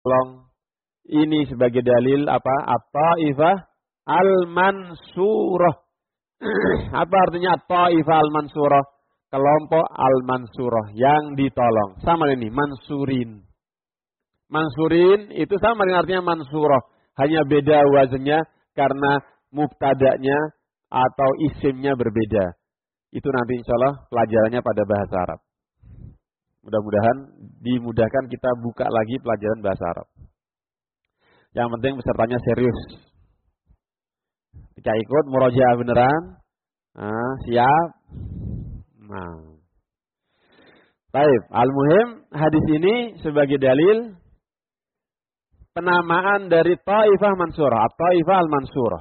tolong. Ini sebagai dalil apa? At-Taifah Al-Mansurah. Apa artinya At-Taifah Al-Mansurah? Kelompok Al-Mansurah yang ditolong. Sama ini, Mansurin. Mansurin itu sama dengan artinya Mansurah. Hanya beda wazannya karena mubtada'nya atau isimnya berbeda. Itu nanti insya Allah pelajarannya pada bahasa Arab. Mudah-mudahan dimudahkan kita buka lagi pelajaran bahasa Arab. Yang penting pesertanya serius. Jika ikut murojaah beneran, siap. Nah, baik. Al-muhim hadis ini sebagai dalil penamaan dari Taifah Mansurah, Taifah Al-Mansurah.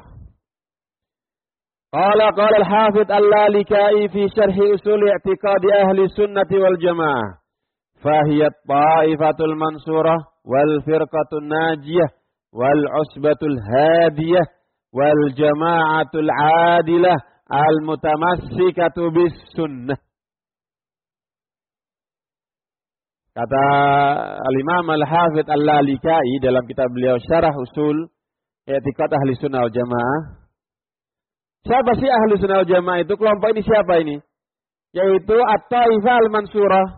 Qala al-Hafidz Al-Lalikai fi syarhi usul i'tiqad ahli sunnati wal jamaah. Fahiyat Taifatul Mansurah wal firqatun najiyah wal usbatul hadiyah wal jama'atul adilah al-mutamassikatu bis sunnah. Kata Al-Imam Al-Hafidz Al-Lalikai dalam kitab beliau Syarah Usul I'tiqad Ahli Sunnah wal Jamaah. Siapa sih Ahli Sunnah wal Jamaah itu? Kelompok ini siapa ini? Yaitu At-Taifah Al-Mansurah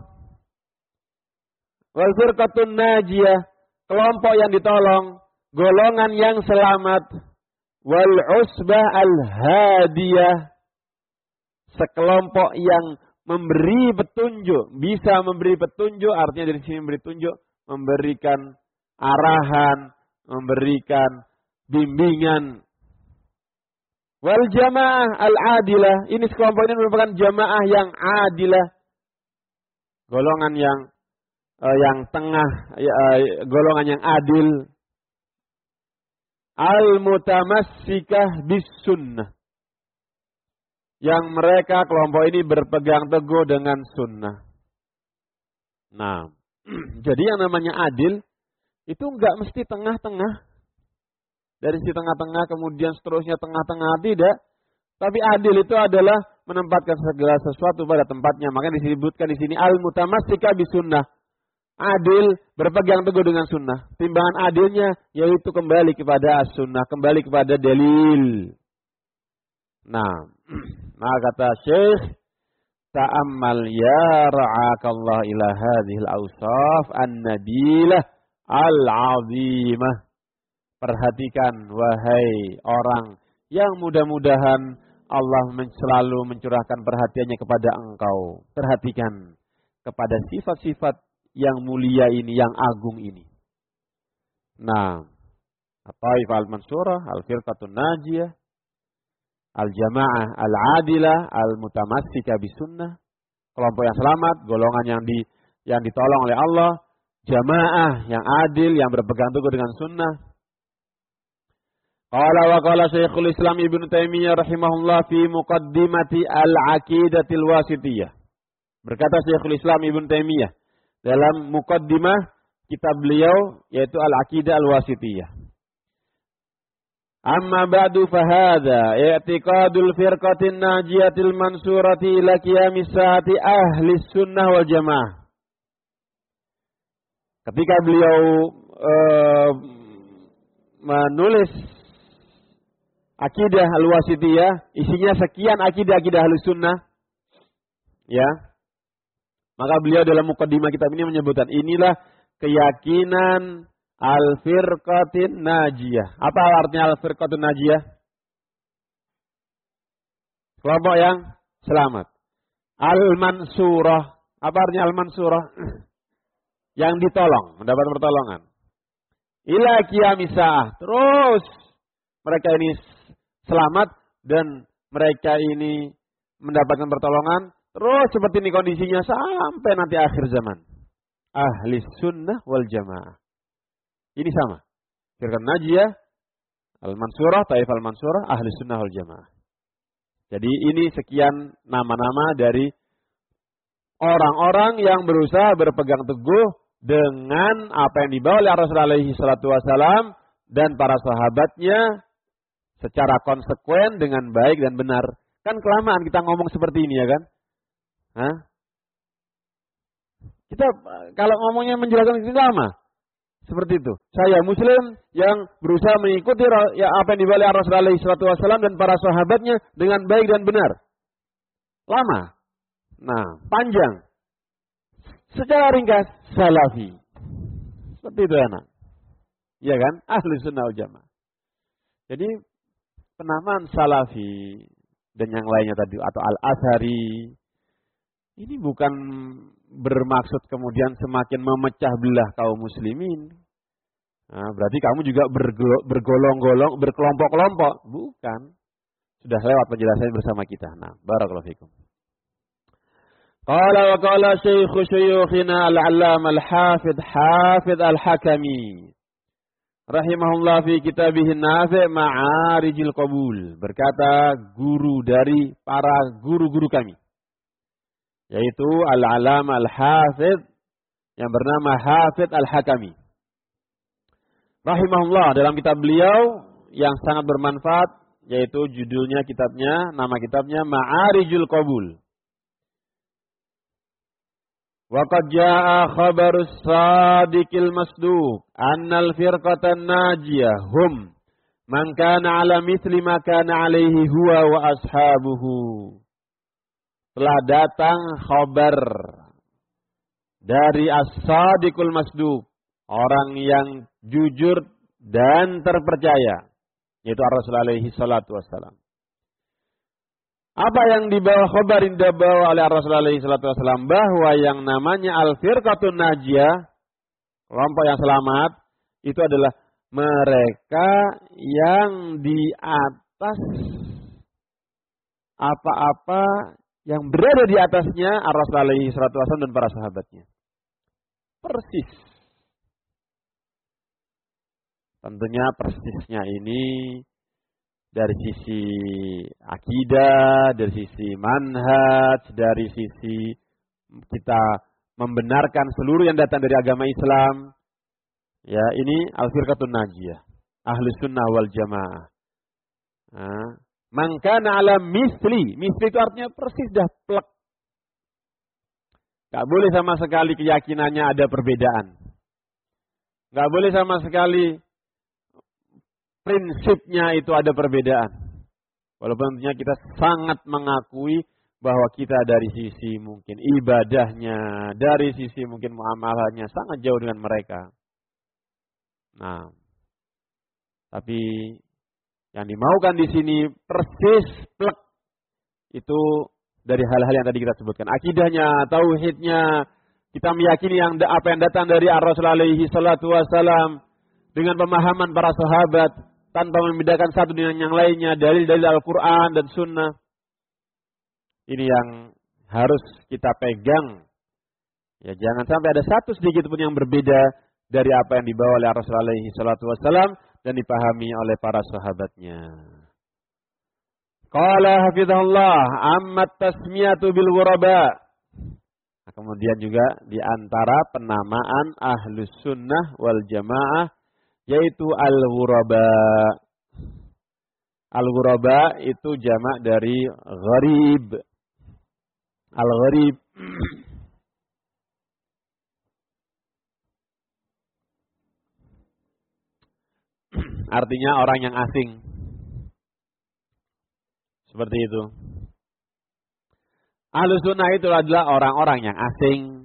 wal firqatun najiyah, kelompok yang ditolong, golongan yang selamat, wal usbah al-hadiyah, sekelompok yang memberi petunjuk, bisa memberi petunjuk, artinya dari sini memberi petunjuk, memberikan arahan, memberikan bimbingan. Wal jamaah al-adilah, ini sekelompok ini merupakan jamaah yang adilah, golongan yang tengah, golongan yang adil. Al-mutamassikah bis sunnah, yang mereka kelompok ini berpegang teguh dengan sunnah. Nah, jadi yang namanya adil itu enggak mesti tengah-tengah. Dari si tengah-tengah kemudian seterusnya tengah-tengah, tidak. Tapi adil itu adalah menempatkan segala sesuatu pada tempatnya. Makanya disebutkan di sini al-mutamassikah bis sunnah. Adil berpegang teguh dengan sunnah. Timbangan adilnya yaitu kembali kepada as-sunnah, kembali kepada dalil. Nah kata Syekh, ta'ammal ya ra'akallah ila hadhil awsaf an-nabilah al-azimah. Perhatikan wahai orang yang mudah-mudahan Allah selalu mencurahkan perhatiannya kepada engkau. Perhatikan kepada sifat-sifat yang mulia ini, yang agung ini. Nah, At-Taifah Al-Mansurah, Al-Firqatun Najiyah, Al-Jamaah Al-Adilah, Al-Mutamassikah Bisunnah, kelompok yang selamat, golongan yang ditolong oleh Allah, jamaah yang adil, yang berpegang teguh dengan sunnah. Qala wa qala Syekhul Islam Ibnu Taimiyah rahimahullah fi muqaddimati Al-Aqidatil Wasithiyah. Berkata Syekhul Islam Ibnu Taimiyah dalam muqaddimah kitab beliau yaitu Al-Aqidah Al-Wasithiyah. Amma ba'du fahadha i'tiqadul firqatin najiyatil mansurati ila qiyamis saati ahli sunnah wal jamaah. Ketika beliau menulis Aqidah Al-Wasithiyah, isinya sekian akidah-akidah ahli sunnah, ya. Maka beliau dalam muqaddimah kitab ini menyebutkan inilah keyakinan al-firqatin najiyah. Apa artinya al-firqatin najiyah? Kelompok yang selamat. Al-mansurah. Apa artinya al-mansurah? Yang ditolong, mendapat pertolongan. Ila qiyamisah. Terus mereka ini selamat dan mereka ini mendapatkan pertolongan. Terus seperti ini kondisinya sampai nanti akhir zaman. Ahli sunnah wal jamaah. Ini sama. Firqah najiyah, al-mansurah, taifah al-mansurah, ahli sunnah wal jamaah. Jadi ini sekian nama-nama dari orang-orang yang berusaha berpegang teguh dengan apa yang dibawa oleh Rasulullah alaihi salatu wasalam dan para sahabatnya secara konsekuen dengan baik dan benar. Kan kelamaan kita ngomong seperti ini ya kan? Hah? Kita kalau ngomongnya menjelaskan itu lama. Seperti itu. Saya muslim yang berusaha mengikuti ya apa yang dibawa oleh Rasulullah SAW dan para sahabatnya dengan baik dan benar. Lama. Nah, panjang. Secara ringkas, salafi. Seperti itu anak. Iya kan? Ahlus sunnah wal jamaah. Jadi penamaan salafi dan yang lainnya tadi atau al-athari ini bukan bermaksud kemudian semakin memecah belah kaum muslimin. Nah, berarti kamu juga bergolong-golong, berkelompok-kelompok. Bukan. Sudah lewat penjelasannya bersama kita. Nah, barakallahu fikum. Qala wa qala syekhu syuyukhina al-'allamah al-hafidh al-Hakami rahimahullah fi kitabih an-nafi' Ma'arijil Qabul. Berkata guru dari para guru-guru kami, yaitu al-'allamah al-hafidh yang bernama Hafidh al-Hakami. Rahimahullah, dalam kitab beliau yang sangat bermanfaat, yaitu judulnya kitabnya, nama kitabnya Ma'arijul Qabul. Wa qad jaa'a khabarus sadiqil masduq annal firqatan najiyah hum man kana 'ala mithli ma kana 'alaihi huwa wa ashabuhu. Telah datang khabar dari as-sadiqul masduq, orang yang jujur dan terpercaya, yaitu Rasulullah alaihi salatu wassalam. Apa yang dibawa khabar yang dibawa oleh Rasulullah alaihi salatu wassalam, bahwa yang namanya al-firqatun najiyah, kelompok yang selamat, itu adalah mereka yang di atas apa-apa yang berada di atasnya Rasulullah alaihi salatu wassalam dan para sahabatnya. Persis. Tentunya persisnya ini dari sisi akidah, dari sisi manhaj, dari sisi kita membenarkan seluruh yang datang dari agama Islam. Ya, ini al-firqatun najiyah, ahlus sunnah wal jamaah. Man kana 'ala misli itu artinya persis dah plek. Gak boleh sama sekali keyakinannya ada perbedaan. Gak boleh sama sekali prinsipnya itu ada perbedaan. Walaupun tentunya kita sangat mengakui bahwa kita dari sisi mungkin ibadahnya, dari sisi mungkin muamalahnya sangat jauh dengan mereka. Nah, tapi yang dimaukan di sini persis plek itu dari hal-hal yang tadi kita sebutkan. Akidahnya, tauhidnya, kita meyakini apa yang datang dari Rasulullah alaihi salatu wassalam dengan pemahaman para sahabat, tanpa membedakan satu dengan yang lainnya, dalil-dalil Al-Quran dan Sunnah. Ini yang harus kita pegang. Ya, jangan sampai ada satu sedikit pun yang berbeda dari apa yang dibawa oleh Rasulullah alaihi salatu wassalam dan dipahami oleh para sahabatnya. Qala hafizahullah ammat tasmiyatu bil ghuraba. Nah, kemudian juga di antara penamaan ahlus sunnah wal jamaah yaitu al-ghuraba. Al-ghuraba itu jamak dari gharib. Al-gharib artinya orang yang asing. Seperti itu. Ahlus sunnah itu adalah orang-orang yang asing.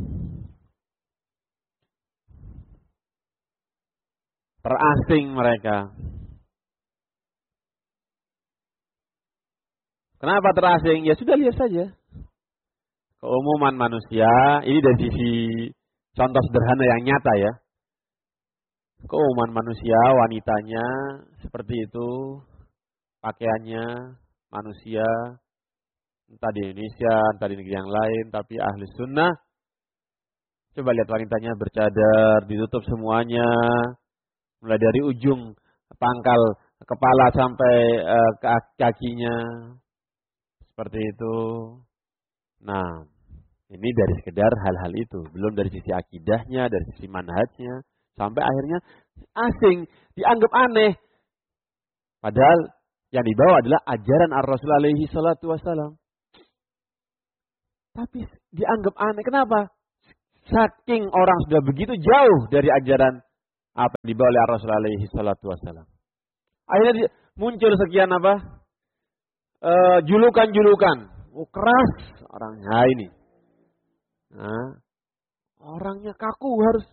Terasing mereka. Kenapa terasing? Ya sudah lihat saja. Keumuman manusia, ini dari sisi contoh sederhana yang nyata ya. Keumuman manusia, wanitanya seperti itu. Pakaiannya, manusia, entah di Indonesia, entah di negeri yang lain, tapi ahli sunnah. Coba lihat wanitanya bercadar, ditutup semuanya. Mulai dari ujung pangkal kepala sampai kakinya. Seperti itu. Nah, ini dari sekedar hal-hal itu. Belum dari sisi akidahnya, dari sisi manhajnya. Sampai akhirnya asing, dianggap aneh. Padahal yang dibawa adalah ajaran Rasulullah alaihi salatu wassalam. Tapi dianggap aneh. Kenapa? Saking orang sudah begitu jauh dari ajaran apa yang dibawa oleh Rasulullah alaihi salatu wasallam. Akhirnya muncul sekian julukan-julukan. Oh, keras orangnya ini. Nah, orangnya kaku harus.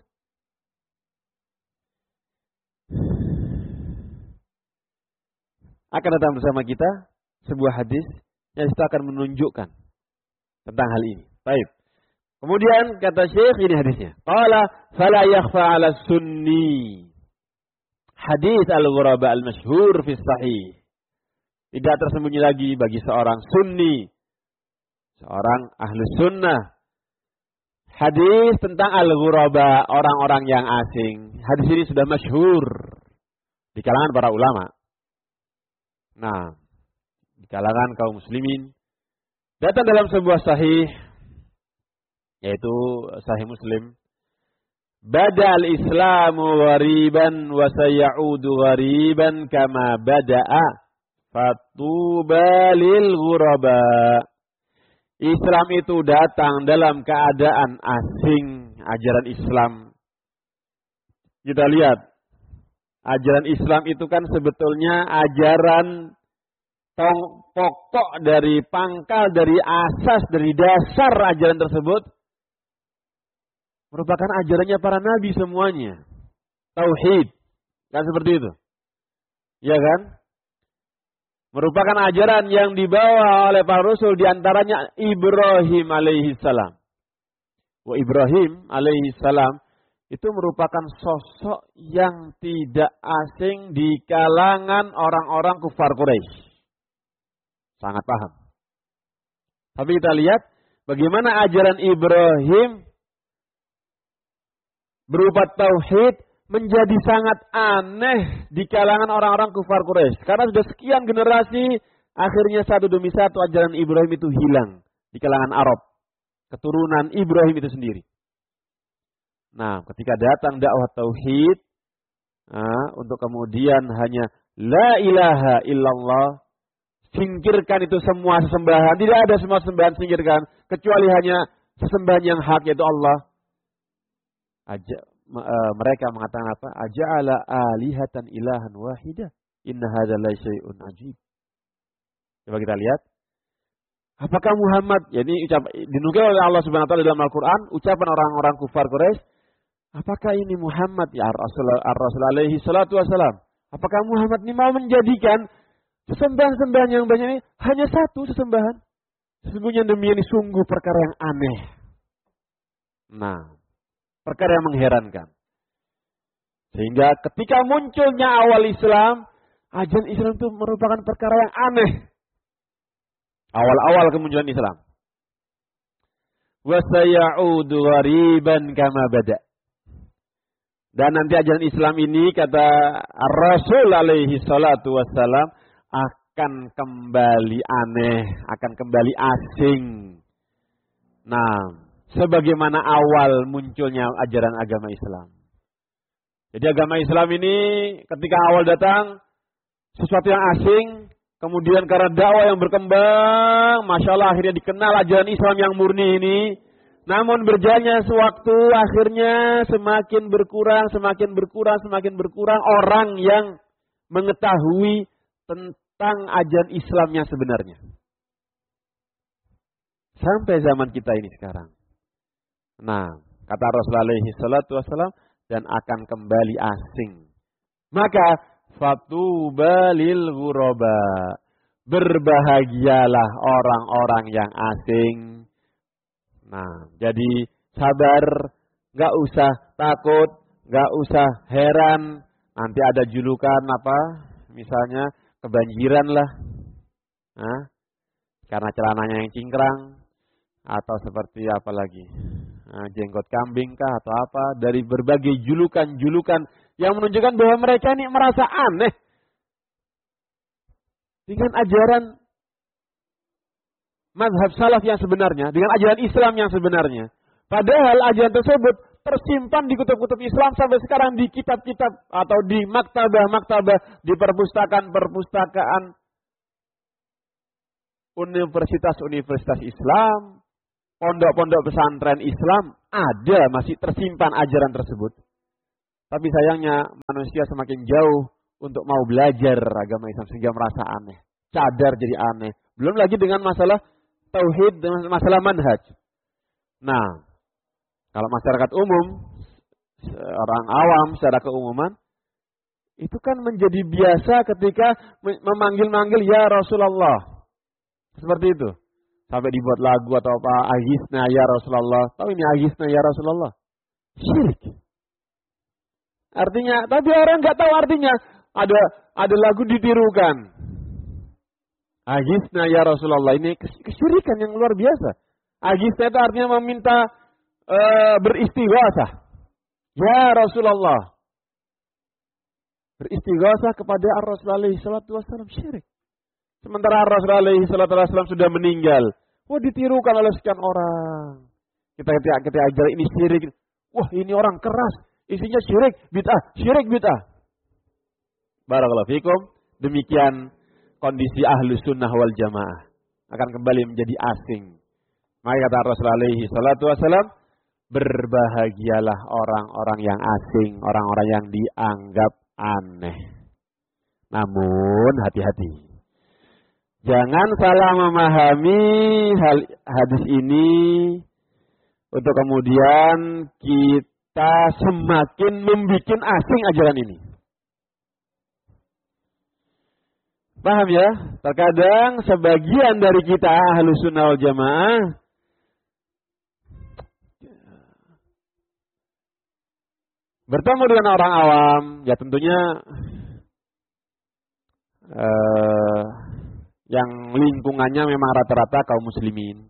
Akan datang bersama kita sebuah hadis yang kita akan menunjukkan tentang hal ini. Baik. Kemudian kata Syekh, ini hadisnya. Qala fala yakhfa 'ala sunni. Hadis al-ghuraba al-masyhur fi sahih. Tidak tersembunyi lagi bagi seorang sunni, seorang ahlu sunnah. Hadis tentang al-ghuraba, orang-orang yang asing. Hadis ini sudah masyhur di kalangan para ulama. Nah, di kalangan kaum muslimin datang dalam sebuah sahih, yaitu Sahih Muslim. Bada'al Islamu ghariban wa sayaudu ghariban kama bada'a fatuba lil ghuraba. Islam itu datang dalam keadaan asing, ajaran Islam. Kita lihat, ajaran Islam itu kan sebetulnya ajaran pokok dari pangkal, dari asas, dari dasar ajaran tersebut merupakan ajarannya para nabi semuanya. Tauhid. Kan seperti itu. Ya kan? Merupakan ajaran yang dibawa oleh para rasul, diantaranya Ibrahim alaihi salam. Wa Ibrahim alaihi salam itu merupakan sosok yang tidak asing di kalangan orang-orang kufar Quraisy. Sangat paham. Tapi kita lihat bagaimana ajaran Ibrahim berupa tauhid menjadi sangat aneh di kalangan orang-orang kufar Quraisy. Karena sudah sekian generasi, akhirnya satu demi satu ajaran Ibrahim itu hilang di kalangan Arab. Keturunan Ibrahim itu sendiri. Nah, ketika datang dakwah tauhid, untuk kemudian hanya la ilaha illallah, singkirkan itu semua sesembahan. Tidak ada semua sembahan, singkirkan. Kecuali hanya sesembahan yang hak, yaitu Allah. Mereka mengatakan apa? Aja'ala alihatan ilahan wahidah. Inna hadza la syai'un ajib. Coba kita lihat. Apakah Muhammad, ya ini dinukil oleh Allah Subhanahu wa taala dalam Al-Qur'an, ucapan orang-orang kufar Quraisy, apakah ini Muhammad ya Rasul alaihi salatu wasalam? Apakah Muhammad ini mau menjadikan sesembahan-sembahan yang banyak ini hanya satu sesembahan? Sesungguhnya demikian sungguh perkara yang aneh. Nah, perkara yang mengherankan. Sehingga ketika munculnya awal Islam, ajaran Islam itu merupakan perkara yang aneh. Awal-awal kemunculan Islam. Wa sayaudu ghariban kama bada. Dan nanti ajaran Islam ini kata Rasul alaihi salatu wassalam akan kembali aneh, akan kembali asing. Nah, sebagaimana awal munculnya ajaran agama Islam. Jadi agama Islam ini ketika awal datang sesuatu yang asing, kemudian karena dakwah yang berkembang, Masya Allah akhirnya dikenal ajaran Islam yang murni ini. Namun berjalannya sewaktu akhirnya semakin berkurang orang yang mengetahui tentang ajaran Islam yang sebenarnya. Sampai zaman kita ini sekarang. Nah, kata Rasulullah alaihi salatu wassalam, dan akan kembali asing. Maka fatuba lil ghuraba. Berbahagialah orang-orang yang asing. Nah, jadi sabar, gak usah takut, gak usah heran. Nanti ada julukan apa? Misalnya kebanjiran lah. Nah, karena celananya yang cingkrang. Atau seperti apa lagi? Jenggot kambing kah atau apa, dari berbagai julukan-julukan yang menunjukkan bahwa mereka ini merasa aneh dengan ajaran mazhab salaf yang sebenarnya, dengan ajaran Islam yang sebenarnya. Padahal ajaran tersebut tersimpan di kutub-kutub Islam sampai sekarang di kitab-kitab atau di maktabah-maktabah, di perpustakaan-perpustakaan universitas-universitas Islam, pondok-pondok pesantren Islam, ada masih tersimpan ajaran tersebut. Tapi sayangnya manusia semakin jauh untuk mau belajar agama Islam sehingga merasa aneh. Cadar jadi aneh. Belum lagi dengan masalah tauhid, dengan masalah manhaj. Nah, kalau masyarakat umum, orang awam secara keumuman, itu kan menjadi biasa ketika memanggil-manggil ya Rasulullah. Seperti itu. Sampai dibuat lagu atau apa, Agisna ya Rasulullah. Tahu ini Agisna ya Rasulullah? Syirik. Artinya, tapi orang nggak tahu artinya. Ada lagu ditirukan. Agisna ya Rasulullah. Ini kesyirikan yang luar biasa. Agisna itu artinya meminta beristighosah. Ya Rasulullah. Beristighosah kepada Ar-Rasul alaihi salatu wassalam, syirik. Sementara Ar-Rasul alaihi salatu wassalam sudah meninggal. Wah, ditirukan oleh sekian orang. Kita ajar ini syirik. Wah, ini orang keras. Isinya syirik, bid'ah, syirik, bid'ah. Barakallahu fikum. Demikian kondisi ahlu sunnah wal jamaah. Akan kembali menjadi asing. Maka kata Rasul alaihi salatu wassalam, berbahagialah orang-orang yang asing, orang-orang yang dianggap aneh. Namun hati-hati. Jangan salah memahami hadis ini untuk kemudian kita semakin membuat asing ajaran ini. Paham ya? Terkadang sebagian dari kita ahlu sunnah wal jamaah bertemu dengan orang awam, ya tentunya yang lingkungannya memang rata-rata kaum muslimin.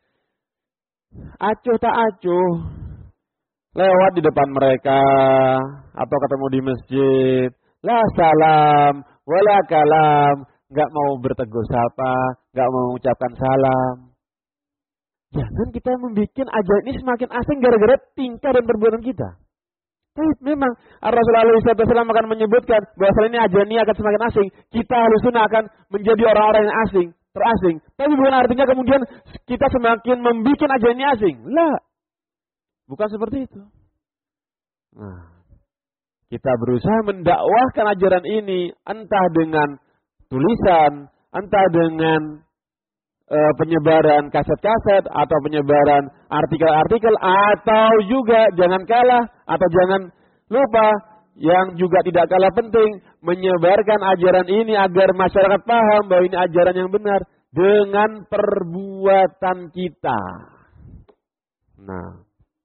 Acuh tak acuh, lewat di depan mereka atau ketemu di masjid, la salam, wala kalam, nggak mau bertegur sapa, nggak mau mengucapkan salam. Jangan kita membuat ajaran ini semakin asing gara-gara tingkah dan perbuatan kita. Memang Rasulullah SAW akan menyebutkan bahwa ini ajaran ini akan semakin asing. Kita ahlu sunnah akan menjadi orang-orang yang asing, terasing. Tapi bukan artinya kemudian kita semakin membuat ajaran ini asing. Lah, bukan seperti itu. Nah, kita berusaha mendakwahkan ajaran ini entah dengan tulisan, entah dengan penyebaran kaset-kaset atau penyebaran artikel-artikel, atau juga jangan kalah atau jangan lupa yang juga tidak kalah penting, menyebarkan ajaran ini agar masyarakat paham bahwa ini ajaran yang benar dengan perbuatan kita. Nah,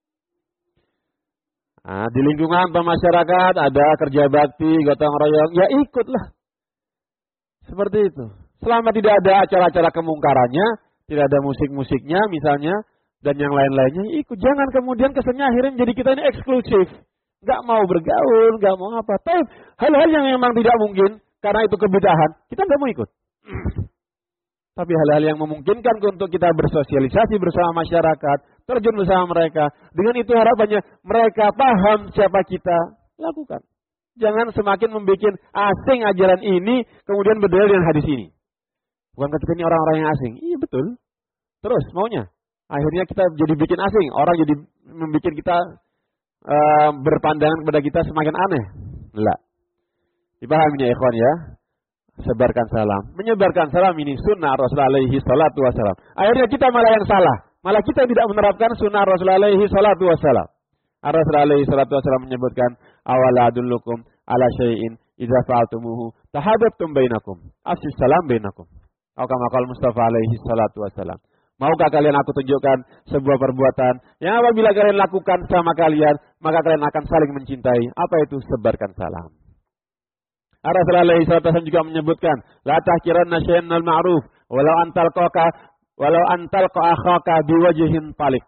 di lingkungan masyarakat ada kerja bakti, gotong royong, ya ikutlah. Seperti itu. Selama tidak ada acara-acara kemungkarannya, tidak ada musik-musiknya misalnya, dan yang lain-lainnya, ikut. Jangan kemudian kesannya akhirnya menjadi kita ini eksklusif. Nggak mau bergaul, nggak mau apa. Tapi hal-hal yang memang tidak mungkin, karena itu kebidahan, kita nggak mau ikut. Tapi hal-hal yang memungkinkan untuk kita bersosialisasi bersama masyarakat, terjun bersama mereka. Dengan itu harapannya mereka paham siapa kita, lakukan. Jangan semakin membuat asing ajaran ini, kemudian berdalil dengan hadis ini. Bukan ketika ini orang-orang yang asing. Iya betul. Terus maunya. Akhirnya kita jadi bikin asing. Orang jadi membuat kita berpandangan kepada kita semakin aneh. Enggak. Dipahami ya ikhwan ya. Sebarkan salam. Menyebarkan salam ini sunnah Rasulullah alaihi salatu wassalam. Akhirnya kita malah yang salah. Malah kita tidak menerapkan sunnah Rasulullah alaihi salatu wassalam. Rasulullah alaihi salatu wassalam menyebutkan, awala adullukum ala syai'in idza fa'altumuhu tahabbtum bainakum. Afshis salam bainakum. Atau kama qala Mustafa alaihi salatu wassalam. Maukah kalian aku tunjukkan sebuah perbuatan yang apabila kalian lakukan sama kalian, maka kalian akan saling mencintai. Apa itu? Sebarkan salam. Rasulullah alaihi salatu wassalam juga menyebutkan, la tahkiranna syai'an al-ma'ruf walau antal akhaka biwajhin talik.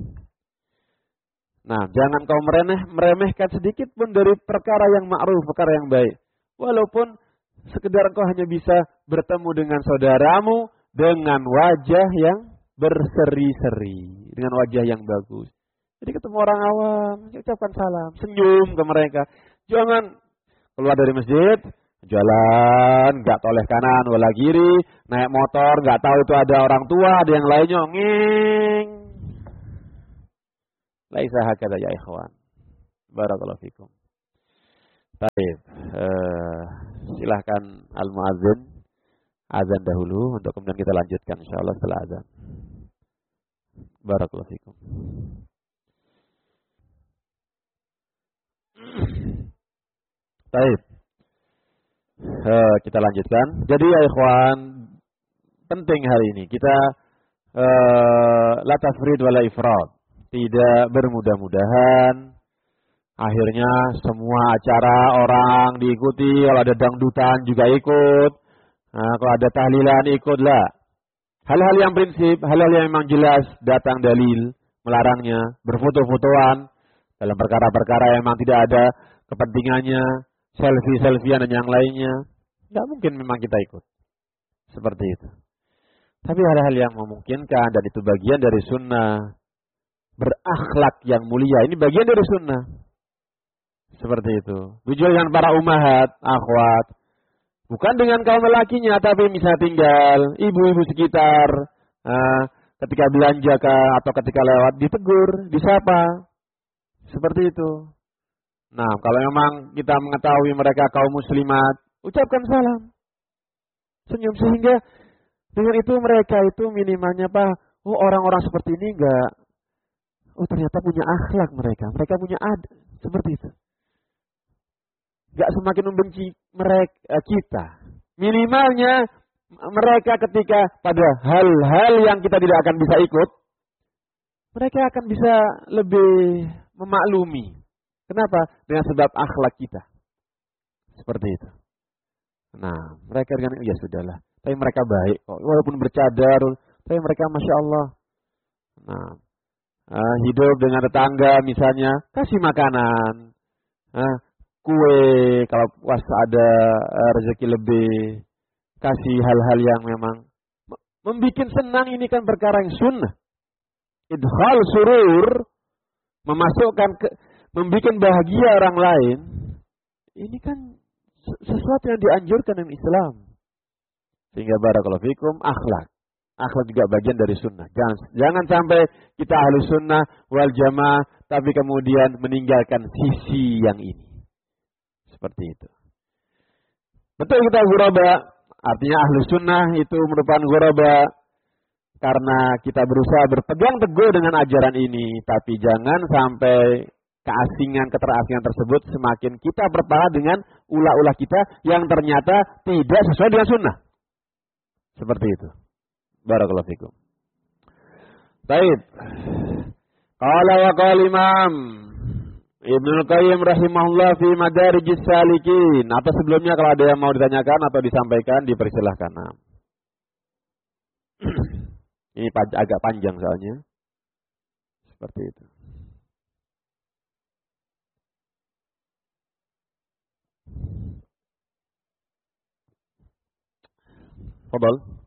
Nah, jangan kau meremehkan sedikit pun dari perkara yang ma'ruf, perkara yang baik. Walaupun sekedar engkau hanya bisa bertemu dengan saudaramu dengan wajah yang berseri-seri, dengan wajah yang bagus. Jadi ketemu orang awam, ucapkan salam, senyum ke mereka. Jangan keluar dari masjid, jalan, nggak toleh kanan, wala kiri, naik motor, nggak tahu itu ada orang tua, ada yang lainnya, nging. Laisa hakadha ya ikhwan. Barakallahu fikum. Baik, silahkan al-muadzin azan dahulu untuk kemudian kita lanjutkan insyaallah setelah azan. Barakallahu fikum. Baik. Kita lanjutkan. Jadi ya ikhwan, penting hari ini kita la tafrid wala ifrad. Tidak bermudah-mudahan. Akhirnya semua acara orang diikuti, kalau ada dangdutan juga ikut. Nah, kalau ada tahlilan ikutlah. Hal-hal yang prinsip, hal-hal yang memang jelas datang dalil melarangnya, berfoto-fotoan dalam perkara-perkara yang memang tidak ada kepentingannya, selfie-selfiean dan yang lainnya, nggak mungkin memang kita ikut. Seperti itu. Tapi hal-hal yang memungkinkan dan itu bagian dari sunnah, berakhlak yang mulia, ini bagian dari sunnah. Seperti itu. Bijul dengan para ummahat, akhwat, bukan dengan kaum lelakinya, tapi misalnya tinggal ibu-ibu sekitar, ketika belanja atau ketika lewat ditegur, disapa, seperti itu. Nah, kalau memang kita mengetahui mereka kaum muslimat, ucapkan salam, senyum, sehingga dengan itu mereka itu minimalnya orang-orang seperti ini ternyata punya akhlak mereka punya seperti itu. Gak semakin membenci mereka kita. Minimalnya mereka ketika pada hal-hal yang kita tidak akan bisa ikut, mereka akan bisa lebih memaklumi. Kenapa? Dengan sebab akhlak kita. Seperti itu. Nah, mereka dengan ya sudahlah. Tapi mereka baik kok. Walaupun bercadar, tapi mereka Masya Allah. Nah, hidup dengan tetangga misalnya, kasih makanan. Kue, kalau puasa ada rezeki lebih, kasih hal-hal yang memang membuat senang. Ini kan perkara yang sunnah. Idkhal surur, membuat bahagia orang lain, ini kan sesuatu yang dianjurkan dalam Islam. Sehingga barakallahu fikum, akhlak juga bagian dari sunnah. Jangan sampai kita ahlus sunnah wal jamaah, tapi kemudian meninggalkan sisi yang ini. Seperti itu. Betul kita ghuraba, artinya ahlus sunnah itu merupakan ghuraba karena kita berusaha berpegang teguh dengan ajaran ini, tapi jangan sampai keterasingan tersebut semakin kita berpahala dengan ulah-ulah kita yang ternyata tidak sesuai dengan sunnah. Seperti itu. Barakallahu fikum. Baik. Qala wa qala Imam Ibnu Qayyim rahimahullah fi Madarijis Salikin. Atau sebelumnya kalau ada yang mau ditanyakan atau disampaikan dipersilahkan. Nah. Ini agak panjang soalnya. Seperti itu. Fadhal.